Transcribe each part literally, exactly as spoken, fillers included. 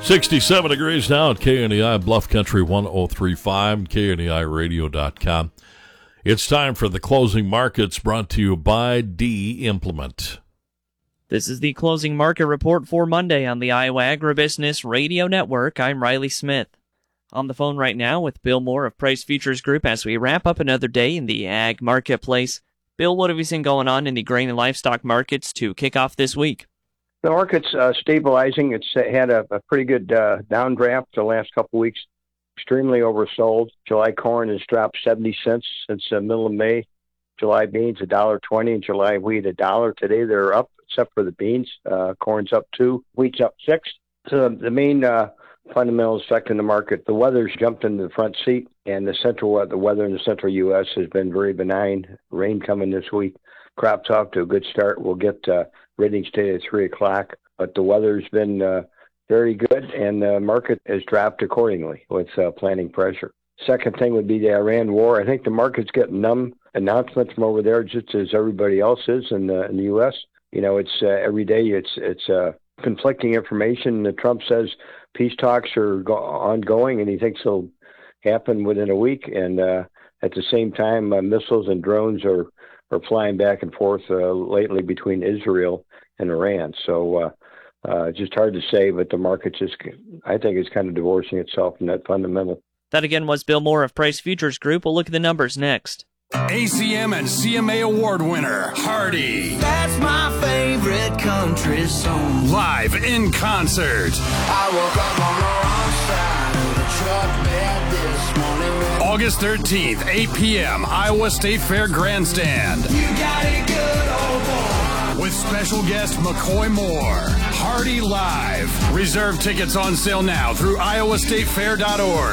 sixty-seven degrees now at K N E I Bluff Country one oh three point five, K N E I radio dot com. It's time for the closing markets, brought to you by D Implement. This is the closing market report for Monday on the Iowa Agribusiness Radio Network. I'm Riley Smith. On the phone right now with Bill Moore of Price Futures Group as we wrap up another day in the ag marketplace. Bill, what have you seen going on in the grain and livestock markets to kick off this week? The market's uh, stabilizing. It's uh, had a, a pretty good uh, downdraft the last couple of weeks. Extremely oversold. July corn has dropped seventy cents since the middle of May. July beans, one dollar twenty, and July wheat, a dollar. Today they're up, except for the beans. Uh, corn's up two, wheat's up six. So the main uh, fundamentals affecting the market, the weather's jumped into the front seat, and the central the weather in the central U S has been very benign. Rain coming this week. Crops off to a good start. We'll get uh, readings today at three o'clock, but the weather's been uh, very good, and the market has dropped accordingly with uh, planting pressure. Second thing would be the Iran war. I think the market's getting numb announcements from over there, just as everybody else is in the, in the U S. You know, it's uh, every day it's it's uh, conflicting information. Trump says peace talks are go- ongoing, and he thinks they'll happen within a week. And uh, at the same time, uh, missiles and drones are are flying back and forth uh, lately between Israel and Iran. So uh, uh, just hard to say, but the market just, I think, is kind of divorcing itself from that fundamental. That again was Bill Moore of Price Futures Group. We'll look at the numbers next. A C M and C M A award winner, Hardy. That's my favorite country song. Live in concert. I woke up on the wrong side of the truck bed this morning. August thirteenth, eight p.m., Iowa State Fair Grandstand. You got it good, old boy. With special guest McCoy Moore. Hardy Live. Reserve tickets on sale now through iowa state fair dot org.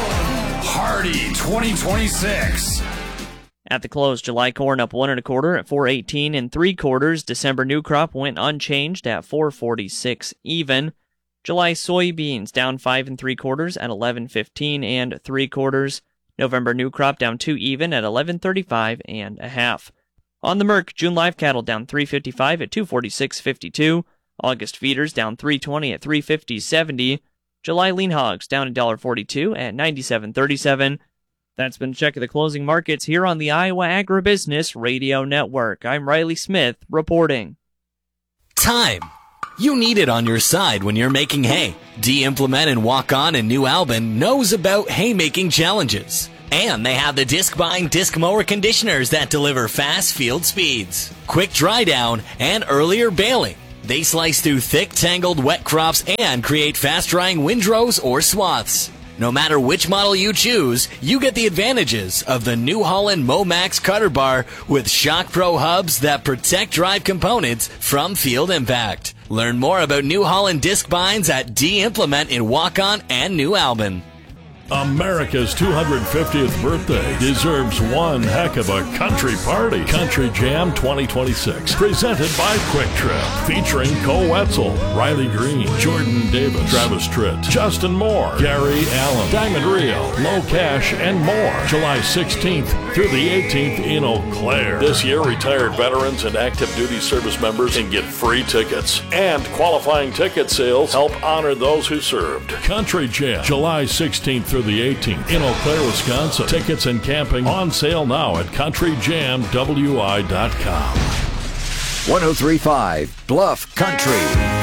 Hardy twenty twenty-six. At the close, July corn up one and a quarter at four eighteen and three quarters. December new crop went unchanged at four forty-six even. July soybeans down five and three quarters at eleven fifteen and three quarters. November new crop down two even at eleven thirty-five and a half. On the Merc, June live cattle down three fifty-five at two forty-six fifty-two. August feeders down three twenty at three fifty seventy. July lean hogs down one dollar forty-two at ninety-seven thirty-seven. That's been a check of the closing markets here on the Iowa Agribusiness Radio Network. I'm Riley Smith reporting. Time. You need it on your side when you're making hay. D-Implement and Walk On in New Albin knows about haymaking challenges. And they have the disc bind disc mower conditioners that deliver fast field speeds, quick dry down, and earlier baling. They slice through thick, tangled wet crops and create fast-drying windrows or swaths. No matter which model you choose, you get the advantages of the New Holland Momax cutter bar with Shock Pro hubs that protect drive components from field impact. Learn more about New Holland disc binds at D-Implement in Waukon and New Albin. America's two hundred fiftieth birthday deserves one heck of a country party. Country Jam twenty twenty-six, presented by Quick Trip, featuring Cole Wetzel, Riley Green, Jordan Davis, Travis Tritt, Justin Moore, Gary Allen, Diamond Rio, Low Cash, and more. July sixteenth through the eighteenth in Eau Claire. This year, retired veterans and active duty service members can get free tickets, and qualifying ticket sales help honor those who served. Country Jam, July sixteenth through the eighteenth in Eau Claire, Wisconsin. Tickets and camping on sale now at country jam w i dot com. one oh three point five Bluff Country.